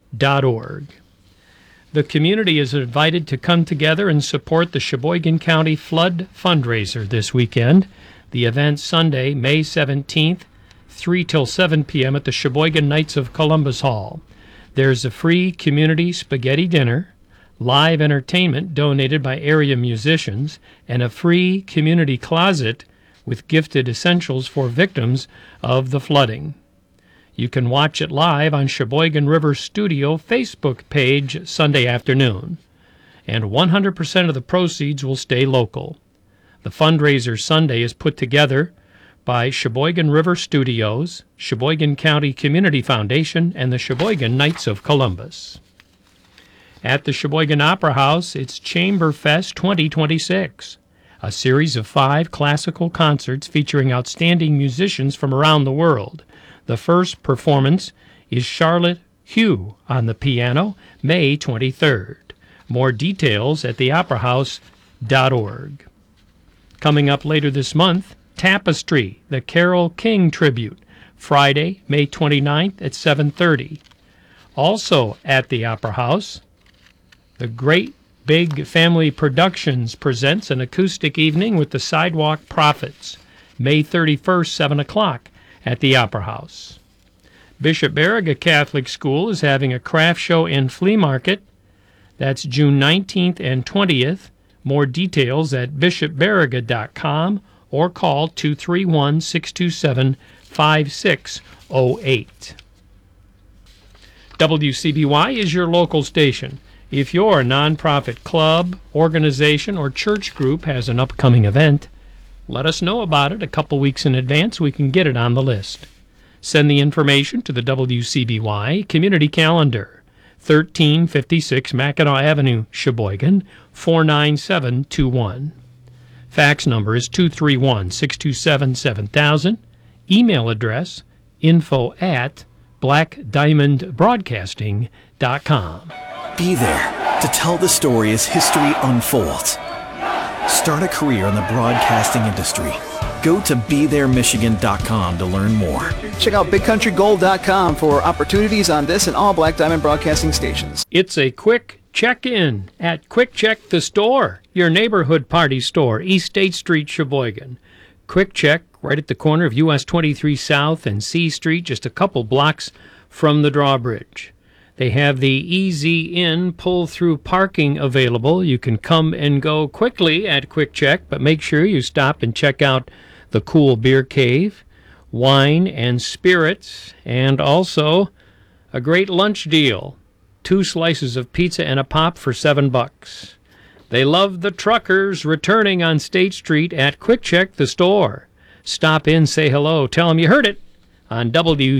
The community is invited to come together and support the Sheboygan County Flood Fundraiser this weekend. The event Sunday, May 17th, 3 till 7 p.m. at the Sheboygan Knights of Columbus Hall. There's a free community spaghetti dinner, live entertainment donated by area musicians, and a free community closet with gifted essentials for victims of the flooding. You can watch it live on Sheboygan River Studio Facebook page Sunday afternoon, and 100% of the proceeds will stay local. The fundraiser Sunday is put together by Sheboygan River Studios, Sheboygan County Community Foundation, and the Sheboygan Knights of Columbus. At the Sheboygan Opera House, it's Chamberfest 2026, a series of 5 classical concerts featuring outstanding musicians from around the world. The first performance is Charlotte Hugh on the piano, May 23rd. More details at theoperahouse.org. Coming up later this month, Tapestry, the Carole King Tribute, Friday, May 29th at 7:30. Also at the Opera House, the Great Big Family Productions presents an acoustic evening with the Sidewalk Prophets, May 31st, 7 o'clock at the Opera House. Bishop Baraga Catholic School is having a craft show and flea market. That's June 19th and 20th. More details at bishopbaraga.com or call 231-627-5608. WCBY is your local station. If your nonprofit club, organization, or church group has an upcoming event, let us know about it a couple weeks in advance. We can get it on the list. Send the information to the WCBY Community Calendar, 1356 Mackinac Avenue, Sheboygan, 49721. Fax number is 231-627-7000. Email address info@blackdiamondbroadcasting.com. Be there to tell the story as history unfolds. Start a career in the broadcasting industry. Go to BeThereMichigan.com to learn more. Check out BigCountryGold.com for opportunities on this and all Black Diamond Broadcasting stations. It's a quick check-in at Quick Check the Store, your neighborhood party store, East State Street, Sheboygan. Quick Check, right at the corner of US 23 South and C Street, just a couple blocks from the drawbridge. They have the Easy In pull-through parking available. You can come and go quickly at Quick Check, but make sure you stop and check out the cool beer cave, wine and spirits, and also a great lunch deal. 2 slices of pizza and a pop for $7. They love the truckers returning on State Street at Quick Check the Store. Stop in, say hello, tell them you heard it on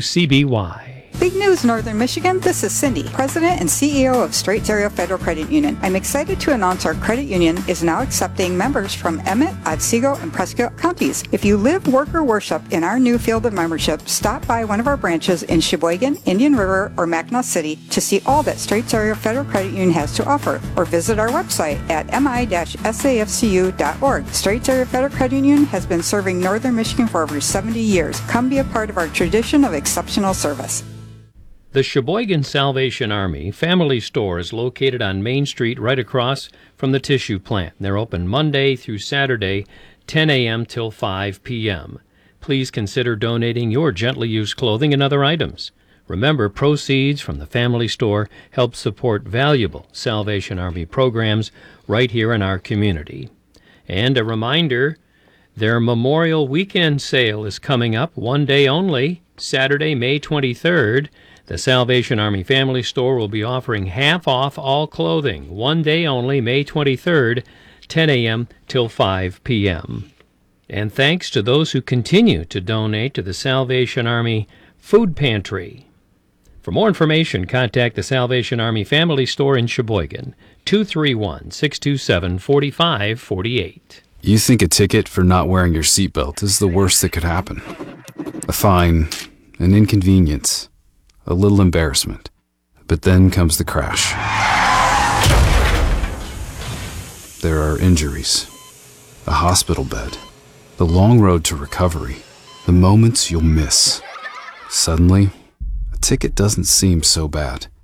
WCBY. Big news, Northern Michigan. This is Cindy, President and CEO of Straits Area Federal Credit Union. I'm excited to announce our credit union is now accepting members from Emmett, Otsego, and Prescott counties. If you live, work, or worship in our new field of membership, stop by one of our branches in Sheboygan, Indian River, or Mackinac City to see all that Straits Area Federal Credit Union has to offer, or visit our website at mi-safcu.org. Straits Area Federal Credit Union has been serving Northern Michigan for over 70 years. Come be a part of our tradition of exceptional service. The Sheboygan Salvation Army Family Store is located on Main Street right across from the tissue plant. They're open Monday through Saturday, 10 a.m. till 5 p.m. Please consider donating your gently used clothing and other items. Remember, proceeds from the Family Store help support valuable Salvation Army programs right here in our community. And a reminder, their Memorial Weekend sale is coming up one day only, Saturday, May 23rd. The Salvation Army Family Store will be offering half off all clothing, one day only, May 23rd, 10 a.m. till 5 p.m. And thanks to those who continue to donate to the Salvation Army Food Pantry. For more information, contact the Salvation Army Family Store in Sheboygan, 231-627-4548. You think a ticket for not wearing your seatbelt is the worst that could happen. A fine, an inconvenience, a little embarrassment. But then comes the crash. There are injuries, a hospital bed, the long road to recovery, the moments you'll miss. Suddenly, a ticket doesn't seem so bad.